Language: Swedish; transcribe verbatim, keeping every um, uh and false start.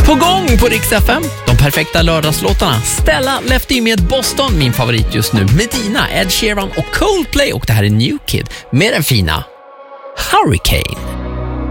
På gång på Rix F M. De perfekta lördagslåtarna. Stella, Lefty med Boston, min favorit just nu. Medina, Ed Sheeran och Coldplay. Och det här är New Kid med den fina Hurricane.